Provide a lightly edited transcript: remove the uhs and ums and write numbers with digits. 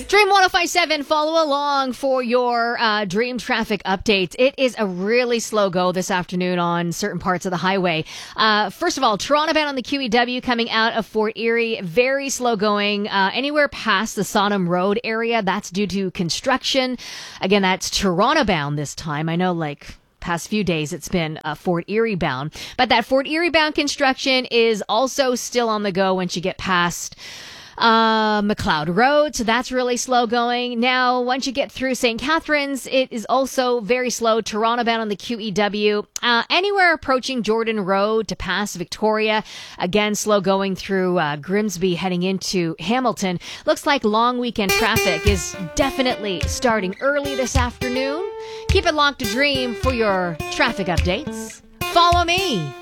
Dream 1057, follow along for your Dream traffic updates. It is a really slow go this afternoon on certain parts of the highway. First of all, Toronto bound on the QEW coming out of Fort Erie, very slow going. Anywhere past the Sodom Road area, that's due to construction. Again, that's Toronto bound this time. I know, past few days it's been Fort Erie bound, but that Fort Erie bound construction is also still on the go once you get past McLeod Road, so that's really slow going. Now, once you get through St. Catharines, it is also very slow. Toronto bound on the QEW. Anywhere approaching Jordan Road to pass Victoria, again, slow going through Grimsby heading into Hamilton. Looks like long weekend traffic is definitely starting early this afternoon. Keep it locked to Dream for your traffic updates. Follow me.